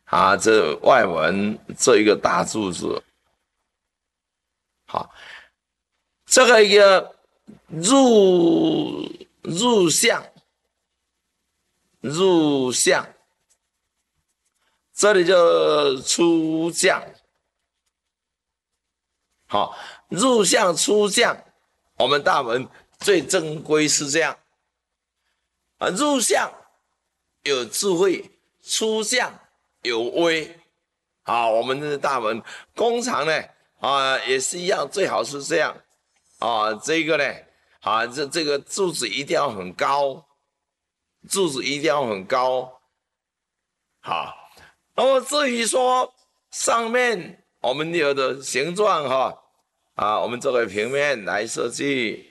啊，这外文这一个大柱子，好，这个一个入相，入相，这里就出将，好，入相出将，我们大门最正规是这样啊，入相有智慧，出相有威。好，我们的大门工厂呢也是一样，最好是这样这个呢这个柱子一定要很高，柱子一定要很高。好，那么至于说上面我们有的形状我们作为平面来设计